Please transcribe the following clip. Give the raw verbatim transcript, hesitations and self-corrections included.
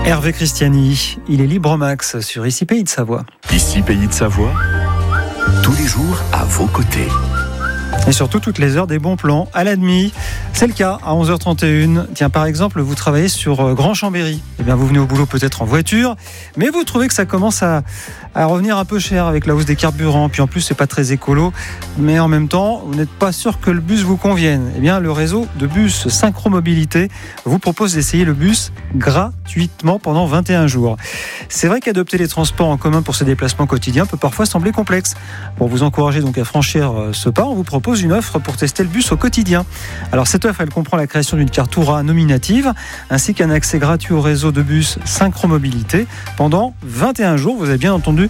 Hervé Christiani, il est libre max sur Ici Pays de Savoie. Ici Pays de Savoie, tous les jours à vos côtés. Et surtout toutes les heures des bons plans à l'admis. C'est le cas à onze heures trente et une. Tiens, par exemple, vous travaillez sur Grand Chambéry. Eh bien, vous venez au boulot peut-être en voiture, mais vous trouvez que ça commence à, à revenir un peu cher avec la hausse des carburants. Puis en plus, c'est pas très écolo. Mais en même temps, vous n'êtes pas sûr que le bus vous convienne. Eh bien, le réseau de bus Synchromobilité vous propose d'essayer le bus gratuitement pendant vingt et un jours. C'est vrai qu'adopter les transports en commun pour ses déplacements quotidiens peut parfois sembler complexe. Pour vous encourager donc à franchir ce pas, on vous propose une offre pour tester le bus au quotidien. Alors cette offre, elle comprend la création d'une carte Oura nominative ainsi qu'un accès gratuit au réseau de bus Synchromobilité pendant vingt et un jours. Vous avez bien entendu